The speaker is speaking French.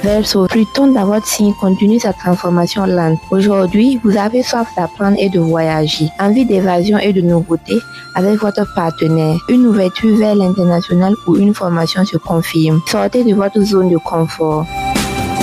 Verso, plus tôt d'avoir signé continue sa transformation lente. Aujourd'hui, vous avez soif d'apprendre et de voyager, envie d'évasion et de nouveautés avec votre partenaire, une ouverture vers l'international ou une formation se confirme. Sortez de votre zone de confort.